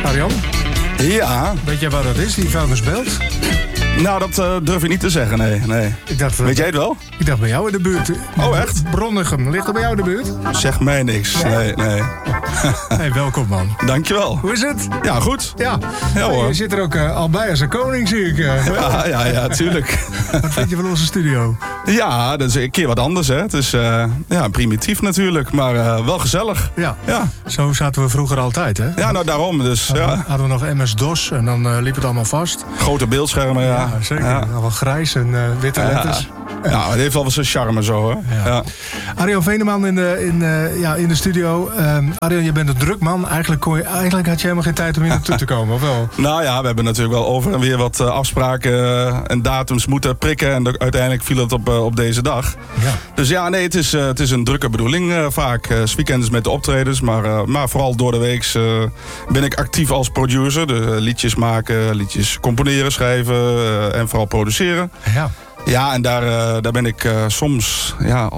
Arjan? Ja. Weet jij waar dat is, die vuilnisbelt? Nou, dat durf ik niet te zeggen, nee. Weet jij het wel? Ik dacht bij jou in de buurt. Oh, echt? Bronnegem, ligt er bij jou in de buurt? Zeg mij niks, nee. Hey, welkom man. Dankjewel. Hoe is het? Ja, goed. Ja hoor. Je zit er ook al bij als een koning, zie ik. Ja, tuurlijk. Wat vind je van onze studio? Ja, dat is een keer wat anders, hè. Het is primitief natuurlijk, maar wel gezellig. Ja. Zo zaten we vroeger altijd, hè? Ja, nou daarom. Dus, Hadden we nog MS-DOS en dan liep het allemaal vast. Grote beeldschermen, ja. Ja, zeker. Ja. Allemaal grijs en witte letters. Ja, het heeft wel wat zijn charme zo, hè. Ja. Arjan Veneman in de studio. Arjan, je bent een druk man. Eigenlijk had je helemaal geen tijd om hier naartoe te komen, of wel? Nou ja, we hebben natuurlijk wel over en weer wat afspraken en datums moeten prikken. En uiteindelijk viel het op deze dag. Ja. Dus ja, nee, het is een drukke bedoeling vaak. 's weekends met de optredens, maar vooral door de week ben ik actief als producer. Dus liedjes maken, liedjes componeren, schrijven en vooral produceren. Ja. Ja, en daar ben ik soms,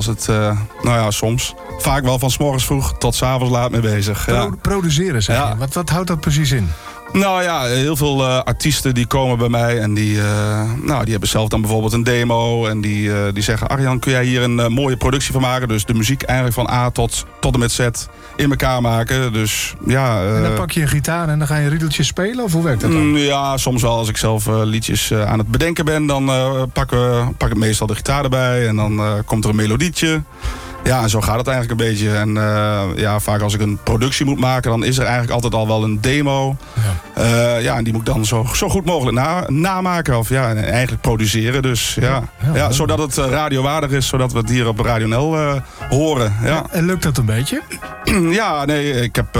soms, vaak wel van 's morgens vroeg tot 's avonds laat mee bezig. Produceren, zeg je. Wat houdt dat precies in? Nou ja, heel veel artiesten die komen bij mij en die hebben zelf dan bijvoorbeeld een demo. En die zeggen, Arjan, kun jij hier een mooie productie van maken? Dus de muziek eigenlijk van A tot en met Z in elkaar maken. Dus ja. En dan pak je een gitaar en dan ga je riedeltjes spelen? Of hoe werkt dat dan? Ja, soms wel. Als ik zelf liedjes aan het bedenken ben, dan pak ik meestal de gitaar erbij. En dan komt er een melodietje. Ja, en zo gaat het eigenlijk een beetje. En vaak als ik een productie moet maken, dan is er eigenlijk altijd al wel een demo. Ja. En die moet ik dan zo goed mogelijk namaken. Of en eigenlijk produceren. Dus zodat het radiowaardig is, zodat we het hier op Radio NL horen. Ja. En lukt dat een beetje? Ja, nee,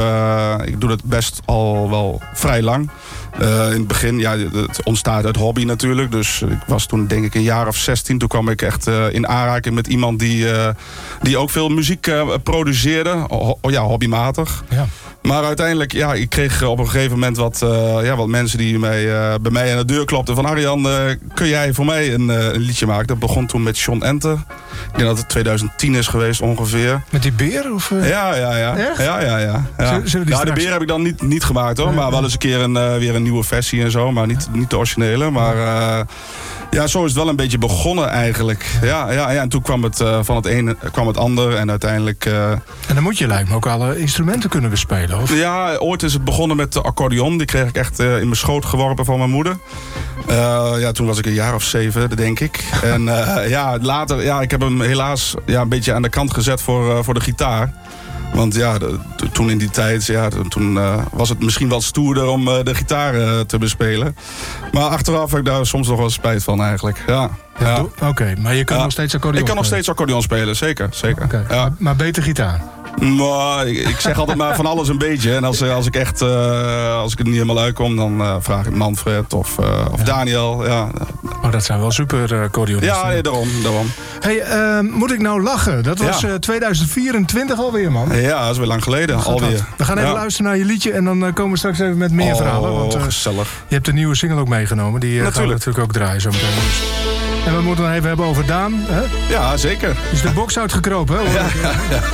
ik doe dat best al wel vrij lang. In het begin, het ontstaat uit hobby natuurlijk. Dus ik was toen denk ik een jaar of 16. Toen kwam ik echt in aanraking met iemand die ook veel muziek produceerde. Hobbymatig. Ja. Maar uiteindelijk, ik kreeg op een gegeven moment wat mensen die bij mij aan de deur klopten. Van Arjan, kun jij voor mij een liedje maken? Dat begon toen met John Enter. Ik denk dat het 2010 is geweest ongeveer. Met die beer? Of, Ja. Echt? Ja. De beer heb ik dan niet gemaakt hoor. Maar wel eens een keer weer een nieuwe versie en zo. Maar niet de originele. Maar zo is het wel een beetje begonnen eigenlijk. Ja. En toen kwam het van het ene kwam het ander. En uiteindelijk... En dan moet je lijkt me ook alle instrumenten kunnen bespelen, of? Ja, ooit is het begonnen met de accordeon. Die kreeg ik echt in mijn schoot geworpen van mijn moeder. Toen was ik een jaar of 7, denk ik. En later, ik heb hem helaas een beetje aan de kant gezet voor de gitaar. Want toen in die tijd, toen was het misschien wel stoerder om de gitaar te bespelen. Maar achteraf heb ik daar soms nog wel spijt van eigenlijk. Ja. Oké, maar je kan nog steeds accordeon spelen? Ik kan nog steeds accordeon spelen, zeker. Okay. Ja. Maar beter gitaar? Maar ik zeg altijd maar van alles een beetje. En als ik ik er niet helemaal uitkom, dan vraag ik Manfred of Daniel. Ja. Oh, dat zijn wel super accordeonisten. Ja, nee, daarom. Hey, moet ik nou lachen? Dat was 2024 alweer, man. Ja, dat is weer lang geleden. Alweer. We gaan even luisteren naar je liedje en dan komen we straks even met meer verhalen. Want, gezellig. Je hebt een nieuwe single ook meegenomen. Die gaan we natuurlijk ook draaien zo meteen. En we moeten het even hebben over Daan. Hè? Ja, zeker. Is de box uitgekropen, hè? Ja.